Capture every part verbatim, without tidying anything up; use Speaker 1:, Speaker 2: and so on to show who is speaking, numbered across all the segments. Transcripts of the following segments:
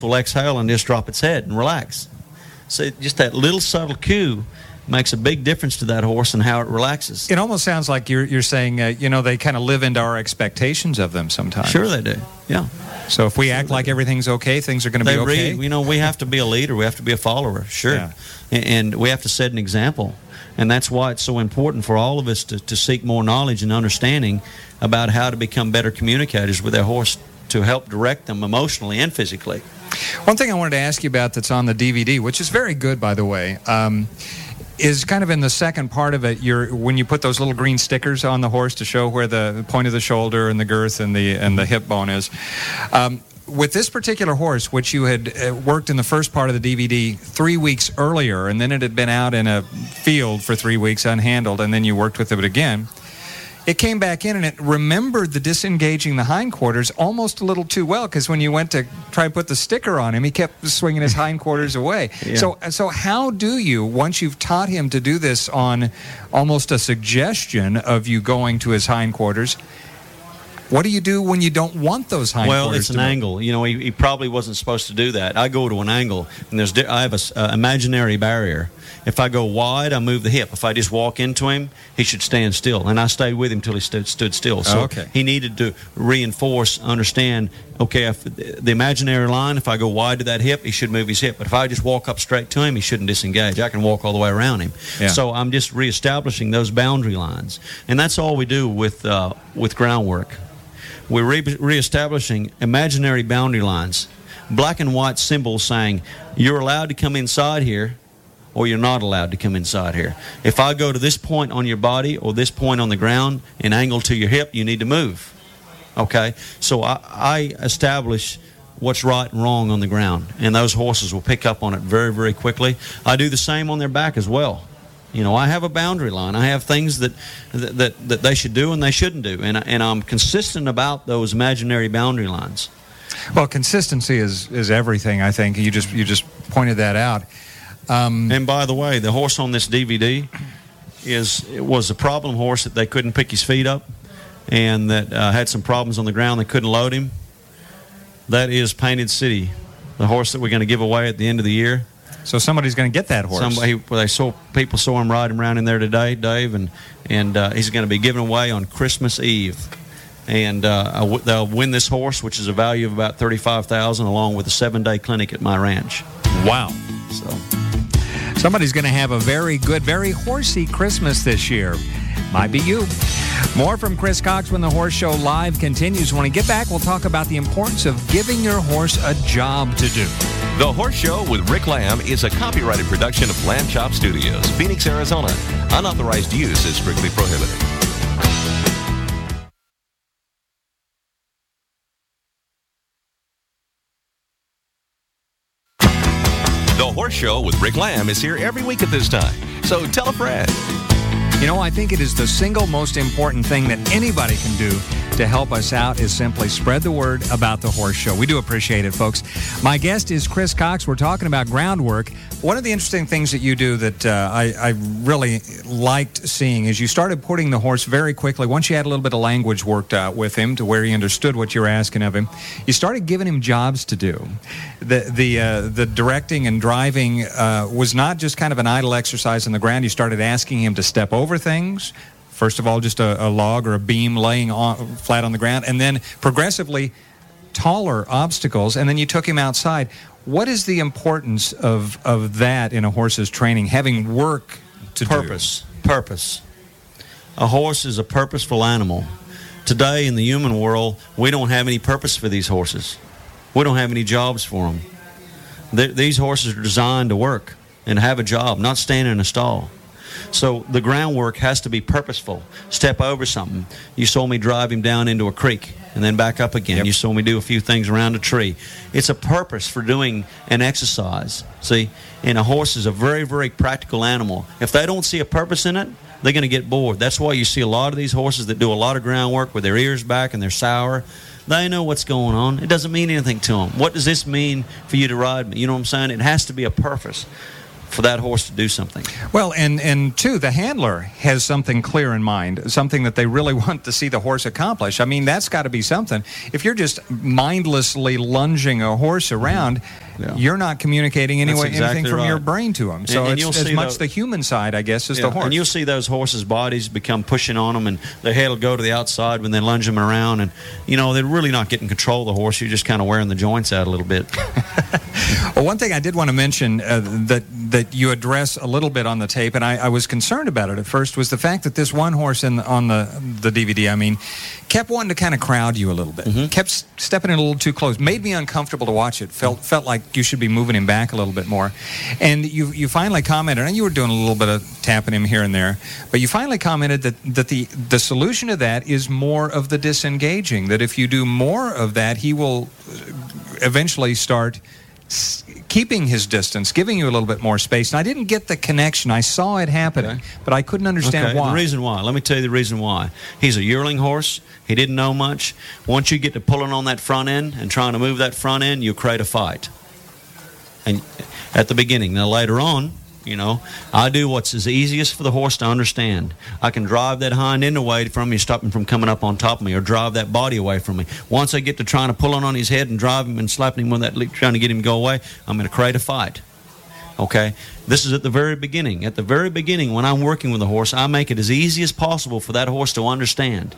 Speaker 1: will exhale and just drop its head and relax. So just that little subtle cue makes a big difference to that horse and how it relaxes.
Speaker 2: It almost sounds like you're you're saying, uh, you know, they kind of live into our expectations of them sometimes.
Speaker 1: Sure they do, yeah.
Speaker 2: So if we
Speaker 1: sure
Speaker 2: act like do. everything's okay, things are going to be okay?
Speaker 1: Read, you know, we have to be a leader. We have to be a follower, sure.
Speaker 2: Yeah.
Speaker 1: And, and we have to set an example. And that's why it's so important for all of us to, to seek more knowledge and understanding about how to become better communicators with their horse to help direct them emotionally and physically.
Speaker 2: One thing I wanted to ask you about that's on the D V D, which is very good, by the way, um, is kind of in the second part of it. You're when you put those little green stickers on the horse to show where the point of the shoulder and the girth and the and the hip bone is. Um, with this particular horse, which you had uh, worked in the first part of the D V D three weeks earlier, and then it had been out in a field for three weeks unhandled, and then you worked with it again. It came back in and it remembered the disengaging the hindquarters almost a little too well, because when you went to try and put the sticker on him, he kept swinging his hindquarters away. Yeah. So, so how do you, once you've taught him to do this on almost a suggestion of you going to his hindquarters, what do you do when you don't want those hindquarters?
Speaker 1: Well, it's an angle. You know, he, he probably wasn't supposed to do that. I go to an angle, and there's I have an uh, imaginary barrier. If I go wide, I move the hip. If I just walk into him, he should stand still. And I stayed with him until he stood, stood still. So
Speaker 2: oh, okay.
Speaker 1: he needed to reinforce, understand, okay, if the imaginary line, if I go wide to that hip, he should move his hip. But if I just walk up straight to him, he shouldn't disengage. I can walk all the way around him.
Speaker 2: Yeah.
Speaker 1: So I'm just reestablishing those boundary lines. And that's all we do with, uh, with groundwork. We're re- reestablishing imaginary boundary lines, black and white symbols saying you're allowed to come inside here or you're not allowed to come inside here. If I go to this point on your body or this point on the ground and angle to your hip, you need to move. Okay? So I, I establish what's right and wrong on the ground, and those horses will pick up on it very, very quickly. I do the same on their back as well. You know, I have a boundary line. I have things that that, that, that they should do and they shouldn't do, and, and I'm consistent about those imaginary boundary lines.
Speaker 2: Well, consistency is, is everything, I think. You just you just pointed that out. Um,
Speaker 1: and by the way, the horse on this D V D is it was a problem horse that they couldn't pick his feet up and that uh, had some problems on the ground. They couldn't load him. That is Painted City, the horse that we're going to give away at the end of the year.
Speaker 2: So somebody's going to get that horse.
Speaker 1: Somebody, well, they saw people saw him riding around in there today, Dave, and and uh, he's going to be given away on Christmas Eve. And uh, they'll win this horse, which is a value of about thirty-five thousand dollars, along with a seven-day clinic at my ranch.
Speaker 2: Wow.
Speaker 1: So
Speaker 2: somebody's going to have a very good, very horsey Christmas this year. Might be you. More from Chris Cox when the Horse Show Live continues. When we get back, we'll talk about the importance of giving your horse a job to do.
Speaker 3: The Horse Show with Rick Lamb is a copyrighted production of Lamb Chop Studios, Phoenix, Arizona. Unauthorized use is strictly prohibited. The Horse Show with Rick Lamb is here every week at this time, so tell a friend.
Speaker 2: You know, I think it is the single most important thing that anybody can do to help us out is simply spread the word about the Horse Show. We do appreciate it, folks. My guest is Chris Cox. We're talking about groundwork. One of the interesting things that you do that uh, I, I really liked seeing is you started putting the horse very quickly. Once you had a little bit of language worked out with him to where he understood what you were asking of him, you started giving him jobs to do. The the uh, the directing and driving uh, was not just kind of an idle exercise on the ground. You started asking him to step over things. First of all, just a, a log or a beam laying on, flat on the ground, and then progressively taller obstacles, and then you took him outside. What is the importance of, of that in a horse's training, having work to
Speaker 1: purpose, do? Purpose. A horse is a purposeful animal. Today in the human world, we don't have any purpose for these horses. We don't have any jobs for them. They, these horses are designed to work and have a job, not stand in a stall. So the groundwork has to be purposeful. Step over something. You saw me drive him down into a creek and then back up again. Yep. You saw me do a few things around a tree. It's a purpose for doing an exercise. See, and a horse is a very, very practical animal. If they don't see a purpose in it, they're going to get bored. That's why you see a lot of these horses that do a lot of groundwork with their ears back and they're sour. They know what's going on. It doesn't mean anything to them. What does this mean for you to ride me? You know what I'm saying? It has to be a purpose. for that horse to do something.
Speaker 2: Well, and, and two, the handler has something clear in mind, something that they really want to see the horse accomplish. I mean, that's got to be something. If you're just mindlessly lunging a horse around, yeah. you're not communicating anyway, exactly anything from right. your brain to them. So and, and it's as much the, the human side, I guess, as yeah, the horse.
Speaker 1: And you'll see those horses' bodies become pushing on them, and their head will go to the outside when they lunge them around. And, you know, they're really not getting control of the horse. You're just kind of wearing the joints out a little bit.
Speaker 2: Well, one thing I did want to mention uh, that that you address a little bit on the tape, and I, I was concerned about it at first, was the fact that this one horse in the, on the the D V D, I mean, kept wanting to kind of crowd you a little bit, mm-hmm. kept stepping in a little too close, made me uncomfortable to watch it. Felt felt like you should be moving him back a little bit more. And you you finally commented, and you were doing a little bit of tapping him here and there, but you finally commented that that the the solution to that is more of the disengaging. That if you do more of that, he will eventually start keeping his distance, giving you a little bit more space. And I didn't get the connection. I saw it happening, okay. but I couldn't understand
Speaker 1: okay.
Speaker 2: why.
Speaker 1: The reason why. Let me tell you the reason why. He's a yearling horse. He didn't know much. Once you get to pulling on that front end and trying to move that front end, you create a fight. And at the beginning. Now later on, you know, I do what's as easiest for the horse to understand. I can drive that hind end away from me, stop him from coming up on top of me, or drive that body away from me. Once I get to trying to pull on his head and drive him and slapping him with that leap, trying to get him to go away, I'm going to create a fight. Okay? This is at the very beginning. At the very beginning, when I'm working with a horse, I make it as easy as possible for that horse to understand.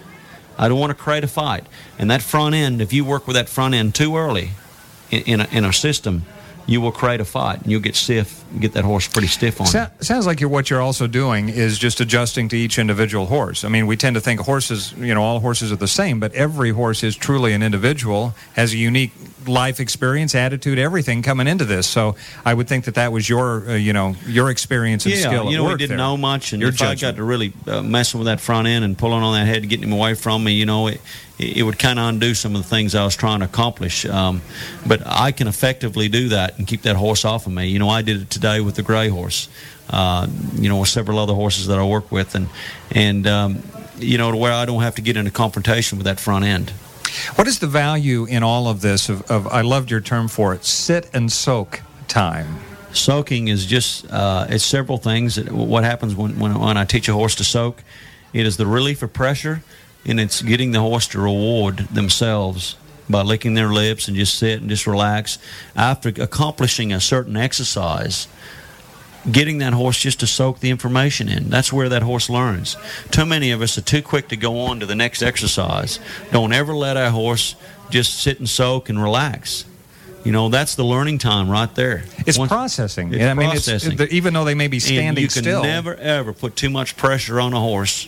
Speaker 1: I don't want to create a fight. And that front end, if you work with that front end too early in, in, a, in a system, you will create a fight, and you'll get stiff, get that horse pretty stiff on
Speaker 2: so,
Speaker 1: you.
Speaker 2: Sounds like you're, what you're also doing is just adjusting to each individual horse. I mean, we tend to think horses, you know, all horses are the same, but every horse is truly an individual, has a unique life experience, attitude, everything coming into this. So I would think that that was your, uh, you know, your experience and
Speaker 1: yeah,
Speaker 2: skill at
Speaker 1: you know,
Speaker 2: work
Speaker 1: we didn't
Speaker 2: there.
Speaker 1: know much, and
Speaker 2: your
Speaker 1: if
Speaker 2: judgment.
Speaker 1: I got to really uh, messing with that front end and pulling on that head, getting him away from me, you know, it, it would kind of undo some of the things I was trying to accomplish. Um, but I can effectively do that and keep that horse off of me. You know, I did it today with the gray horse, uh, you know, with several other horses that I work with, and, and um, you know, to where I don't have to get into confrontation with that front end.
Speaker 2: What is the value in all of this of, of I loved your term for it, sit and soak time?
Speaker 1: Soaking is just, uh, it's several things. What happens when, when, when I teach a horse to soak, it is the relief of pressure, and it's getting the horse to reward themselves by licking their lips and just sit and just relax. After accomplishing a certain exercise, getting that horse just to soak the information in. That's where that horse learns. Too many of us are too quick to go on to the next exercise. Don't ever let our horse just sit and soak and relax. You know, that's the learning time right there.
Speaker 2: It's
Speaker 1: Once,
Speaker 2: processing.
Speaker 1: It's
Speaker 2: I mean,
Speaker 1: processing.
Speaker 2: It's, even though they may be standing
Speaker 1: and you can
Speaker 2: still.
Speaker 1: never, ever put too much pressure on a horse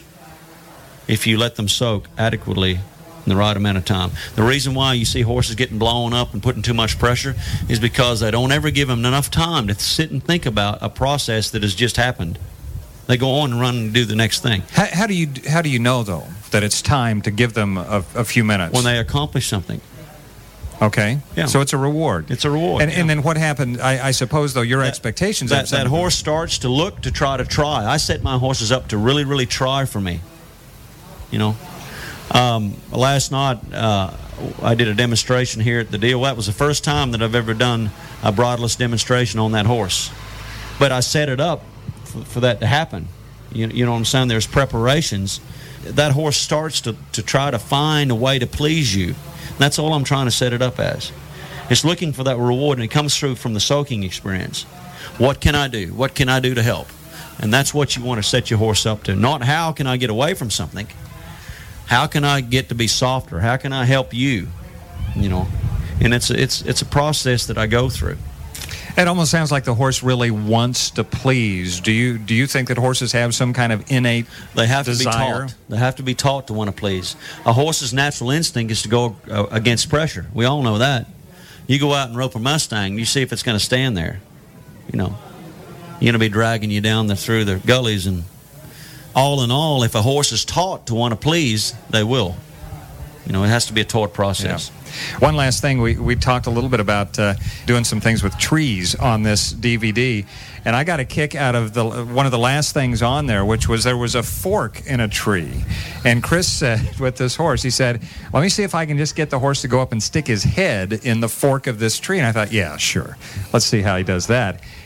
Speaker 1: if you let them soak adequately in the right amount of time. The reason why you see horses getting blown up and putting too much pressure is because they don't ever give them enough time to sit and think about a process that has just happened. They go on and run and do the next thing.
Speaker 2: How, how do you how do you know, though, that it's time to give them a, a few minutes?
Speaker 1: When they accomplish something.
Speaker 2: Okay.
Speaker 1: Yeah.
Speaker 2: So it's a reward.
Speaker 1: It's a reward.
Speaker 2: And,
Speaker 1: yeah.
Speaker 2: and then what happened, I, I suppose, though, your
Speaker 1: that,
Speaker 2: expectations
Speaker 1: that,
Speaker 2: of
Speaker 1: that horse starts to look to try to try. I set my horses up to really, really try for me. You know, um, last night uh, I did a demonstration here at the deal. That was the first time that I've ever done a bridleless demonstration on that horse. But I set it up for, for that to happen. You, you know what I'm saying? There's preparations. That horse starts to, to try to find a way to please you. That's all I'm trying to set it up as. It's looking for that reward, and it comes through from the soaking experience. What can I do? What can I do to help? And that's what you want to set your horse up to. Not how can I get away from something. How can I get to be softer? How can I help you? You know, and it's it's it's a process that I go through.
Speaker 2: It almost sounds like the horse really wants to please. Do you do you think that horses have some kind of innate
Speaker 1: They have
Speaker 2: desire?
Speaker 1: to be taught. They have to be taught to want to please. A horse's natural instinct is to go uh, against pressure. We all know that. You go out and rope a Mustang, you see if it's going to stand there. You know, you're going to be dragging you down the, through the gullies, and all in all, if a horse is taught to want to please, they will. You know, it has to be a taught process.
Speaker 2: Yeah. One last thing, we, we talked a little bit about uh, doing some things with trees on this D V D, and I got a kick out of the one of the last things on there, which was there was a fork in a tree. And Chris said with this horse, he said, let me see if I can just get the horse to go up and stick his head in the fork of this tree. And I thought, yeah, sure. Let's see how he does that.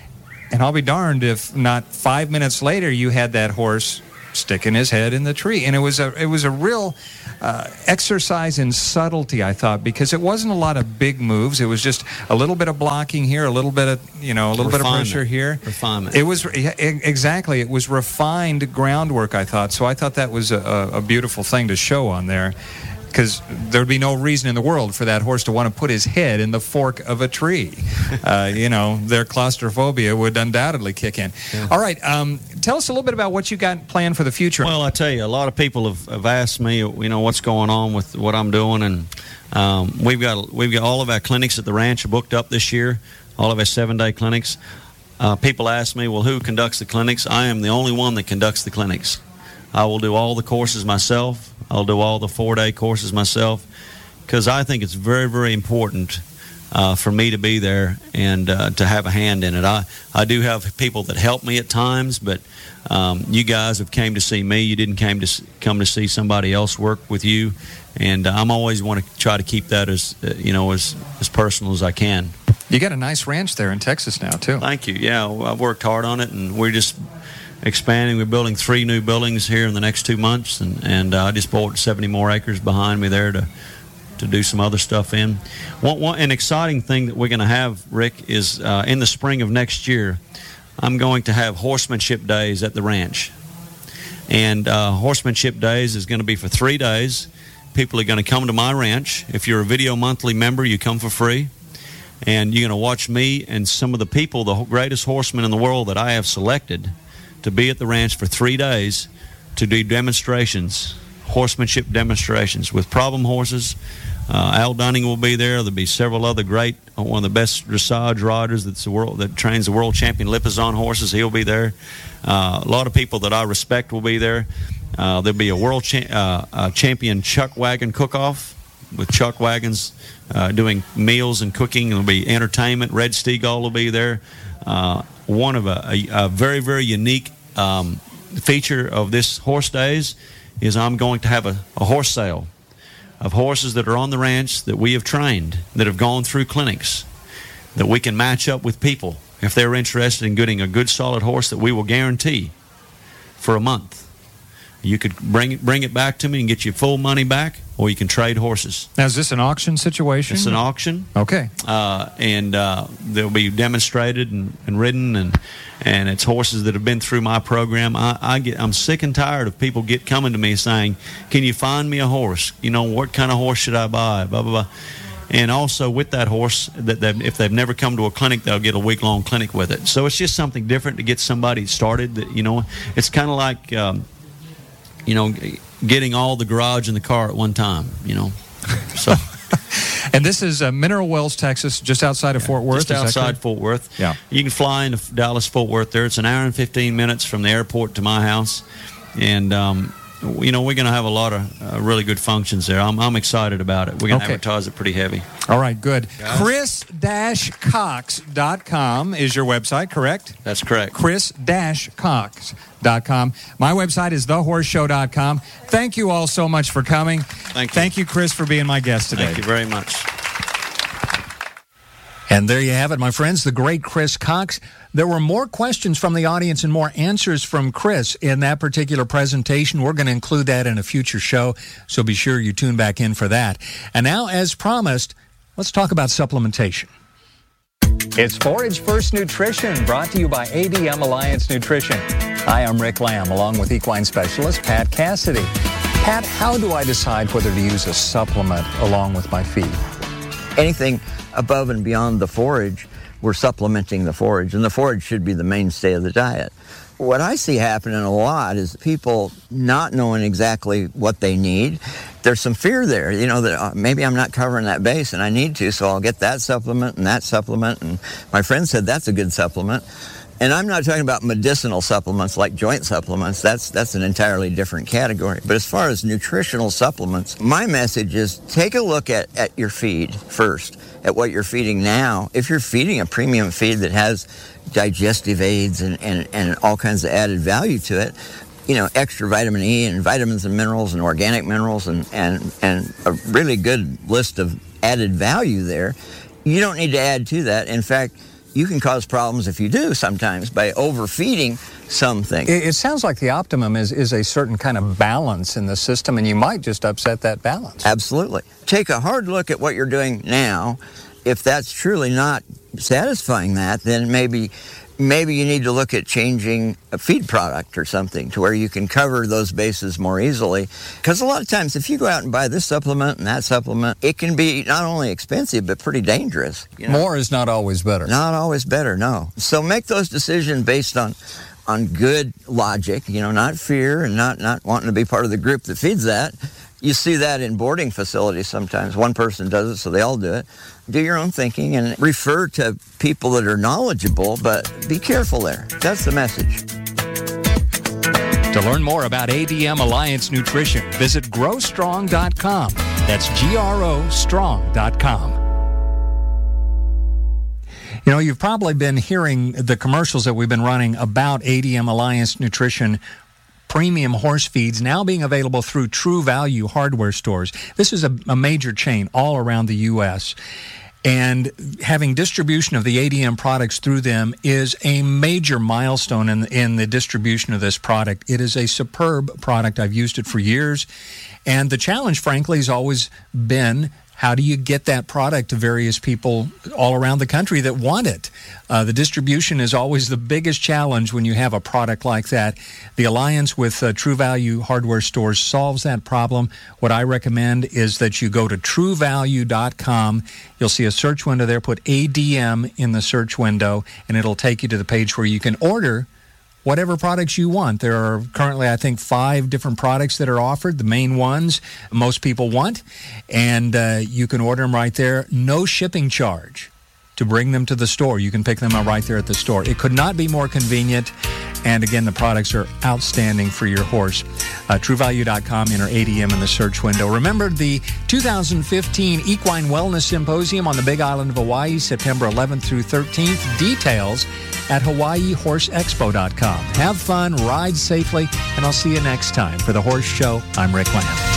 Speaker 2: And I'll be darned if not five minutes later you had that horse sticking his head in the tree. And it was a it was a real uh, exercise in subtlety, I thought, because it wasn't a lot of big moves. It was just a little bit of blocking here, a little bit of, you know, a little
Speaker 1: Refinement.
Speaker 2: bit of pressure here.
Speaker 1: Refinement.
Speaker 2: It was, exactly, it was refined groundwork, I thought. So I thought that was a, a beautiful thing to show on there, because there would be no reason in the world for that horse to want to put his head in the fork of a tree. Uh, you know, their claustrophobia would undoubtedly kick in. Yeah. All right, um, tell us a little bit about what you got planned for the future.
Speaker 1: Well, I tell you, a lot of people have, have asked me, you know, what's going on with what I'm doing, and um, we've got we've got all of our clinics at the ranch are booked up this year, all of our seven-day clinics. Uh, people ask me, well, who conducts the clinics? I am the only one that conducts the clinics. I will do all the courses myself. I'll do all the four-day courses myself, because I think it's very, very important uh, for me to be there and uh, to have a hand in it. I, I do have people that help me at times, but um, you guys have came to see me. You didn't came to come to see somebody else work with you, and uh, I'm always want to try to keep that as uh, you know as as personal as I can.
Speaker 2: You got a nice ranch there in Texas now, too.
Speaker 1: Thank you. Yeah, I've worked hard on it, and we're just expanding. We're building three new buildings here in the next two months, and, and uh, I just bought seventy more acres behind me there to to do some other stuff in. One, one, an exciting thing that we're going to have, Rick, is uh, in the spring of next year, I'm going to have horsemanship days at the ranch. And uh, horsemanship days is going to be for three days. People are going to come to my ranch. If you're a Video Monthly member, you come for free. And you're going to watch me and some of the people, the greatest horsemen in the world that I have selected, to be at the ranch for three days to do demonstrations, horsemanship demonstrations with problem horses. Uh, Al Dunning will be there. There'll be several other great, uh, one of the best dressage riders that's the world that trains the world champion Lipizzan horses. He'll be there. Uh, a lot of people that I respect will be there. Uh, there'll be a world cha- uh, uh, champion chuck wagon cook-off with chuck wagons uh, doing meals and cooking. There'll be entertainment. Red Steagall will be there. Uh, one of a, a, a very, very unique um, feature of this horse days is I'm going to have a, a horse sale of horses that are on the ranch that we have trained, that have gone through clinics, that we can match up with people if they're interested in getting a good, solid horse that we will guarantee for a month. You could bring it, bring it back to me and get your full money back, or you can trade horses.
Speaker 2: Now, is this an auction situation?
Speaker 1: It's an auction.
Speaker 2: Okay.
Speaker 1: Uh, and uh, they'll be demonstrated and, and ridden, and and it's horses that have been through my program. I, I get, I'm sick and tired of people get coming to me saying, can you find me a horse? You know, what kind of horse should I buy? Blah, blah, blah. And also with that horse, that if they've never come to a clinic, they'll get a week-long clinic with it. So it's just something different to get somebody started. That, you know, it's kind of like... Um, you know, getting all the garage in the car at one time, you know. So,
Speaker 2: and this is uh, Mineral Wells, Texas, just outside of
Speaker 1: yeah,
Speaker 2: Fort Worth?
Speaker 1: Just outside Fort Worth.
Speaker 2: Yeah.
Speaker 1: You can fly into Dallas, Fort Worth there. It's an hour and fifteen minutes from the airport to my house. And, um, you know, we're going to have a lot of uh, really good functions there. I'm, I'm excited about it. We're going to
Speaker 2: okay.
Speaker 1: advertise it pretty heavy.
Speaker 2: All right, good. Chris Cox dot com is your website, correct?
Speaker 1: That's correct.
Speaker 2: Chris Cox dot com. My website is the horse show dot com. Thank you all so much for coming.
Speaker 1: Thank you.
Speaker 2: Thank you, Chris, for being my guest today.
Speaker 1: Thank you very much.
Speaker 2: And there you have it, my friends, the great Chris Cox. There were more questions from the audience and more answers from Chris in that particular presentation. We're going to include that in a future show, so be sure you tune back in for that. And now, as promised, let's talk about supplementation. It's Forage First Nutrition, brought to you by A D M Alliance Nutrition. Hi, I'm Rick Lamb, along with equine specialist Pat Cassidy. Pat, how do I decide whether to use a supplement along with my feed?
Speaker 4: Anything above and beyond the forage, we're supplementing the forage, and the forage should be the mainstay of the diet. What I see happening a lot is people not knowing exactly what they need. There's some fear there, you know, that uh, maybe I'm not covering that base and I need to, so I'll get that supplement and that supplement, and my friend said that's a good supplement. And I'm not talking about medicinal supplements like joint supplements. That's that's an entirely different category. But as far as nutritional supplements, my message is take a look at, at your feed first, at what you're feeding now. If you're feeding a premium feed that has digestive aids and, and, and all kinds of added value to it, you know, extra vitamin E and vitamins and minerals and organic minerals and, and, and a really good list of added value there, you don't need to add to that. In fact, you can cause problems if you do sometimes by overfeeding some things.
Speaker 2: It, it sounds like the optimum is, is a certain kind of balance in the system, and you might just upset that balance.
Speaker 4: Absolutely. Take a hard look at what you're doing now. If that's truly not satisfying that, then maybe maybe you need to look at changing a feed product or something to where you can cover those bases more easily. Because a lot of times if you go out and buy this supplement and that supplement, it can be not only expensive but pretty dangerous. You know?
Speaker 2: More is not always better.
Speaker 4: Not always better, no. So make those decisions based on on good logic, you know, not fear and not, not wanting to be part of the group that feeds that. You see that in boarding facilities sometimes. One person does it, so they all do it. Do your own thinking and refer to people that are knowledgeable, but be careful there. That's the message.
Speaker 2: To learn more about A D M Alliance Nutrition, visit grow strong dot com. That's G R O strong dot com. You know, you've probably been hearing the commercials that we've been running about A D M Alliance Nutrition premium horse feeds now being available through True Value hardware stores. This is a, a major chain all around the U S, and having distribution of the A D M products through them is a major milestone in, in the distribution of this product. It is a superb product. I've used it for years, and the challenge, frankly, has always been, how do you get that product to various people all around the country that want it? Uh, the distribution is always the biggest challenge when you have a product like that. The alliance with uh, True Value hardware stores solves that problem. What I recommend is that you go to true value dot com. You'll see a search window there. Put A D M in the search window, and it'll take you to the page where you can order whatever products you want. There are currently, I think, five different products that are offered, the main ones most people want, and uh, you can order them right there. No shipping charge to bring them to the store. You can pick them up right there at the store. It could not be more convenient, and again, the products are outstanding for your horse. Uh, true value dot com, enter A D M in the search window. Remember the two thousand fifteen Equine Wellness Symposium on the Big Island of Hawaii, September eleventh through thirteenth. Details at hawaii horse expo dot com. Have fun, ride safely, and I'll see you next time. For The Horse Show, I'm Rick Lamb.